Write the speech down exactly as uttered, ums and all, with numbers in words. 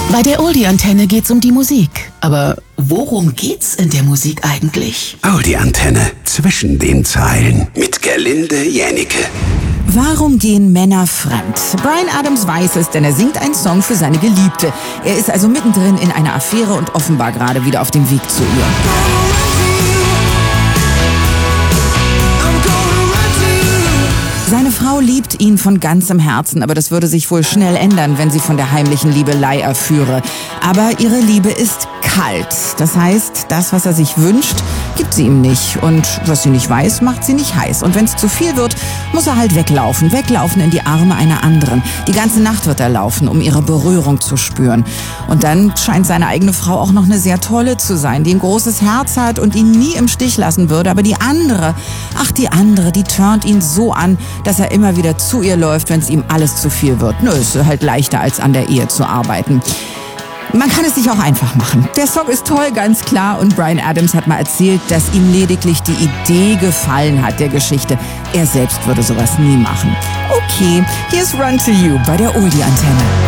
Bei der Oldie-Antenne geht's um die Musik. Aber worum geht's in der Musik eigentlich? Oldie-Antenne zwischen den Zeilen mit Gerlinde Jännicke. Warum gehen Männer fremd? Bryan Adams weiß es, denn er singt einen Song für seine Geliebte. Er ist also mittendrin in einer Affäre und offenbar gerade wieder auf dem Weg zu ihr. Seine Frau liebt ihn von ganzem Herzen, aber das würde sich wohl schnell ändern, wenn sie von der heimlichen Liebelei erführe. Aber ihre Liebe ist kalt. Das heißt, das, was er sich wünscht, gibt sie ihm nicht. Und was sie nicht weiß, macht sie nicht heiß. Und wenn es zu viel wird, muss er halt weglaufen. Weglaufen in die Arme einer anderen. Die ganze Nacht wird er laufen, um ihre Berührung zu spüren. Und dann scheint seine eigene Frau auch noch eine sehr tolle zu sein, die ein großes Herz hat und ihn nie im Stich lassen würde. Aber die andere, ach die andere, die turnt ihn so an, dass er immer wieder zu ihr läuft, wenn es ihm alles zu viel wird. Nö, ist halt leichter, als an der Ehe zu arbeiten. Man kann es sich auch einfach machen. Der Song ist toll, ganz klar. Und Bryan Adams hat mal erzählt, dass ihm lediglich die Idee gefallen hat der Geschichte. Er selbst würde sowas nie machen. Okay, hier ist Run to You bei der Oldie-Antenne.